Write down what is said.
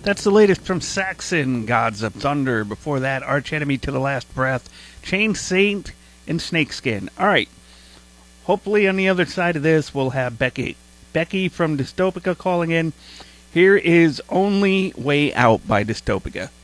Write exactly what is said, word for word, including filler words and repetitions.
That's the latest from Saxon, Gods of Thunder. Before that, Arch Enemy to the Last Breath, Chain Saint, and Snakeskin. All right. Hopefully on the other side of this, we'll have Becky. Becky from Dystopica calling in. Here is Only Way Out by Dystopica.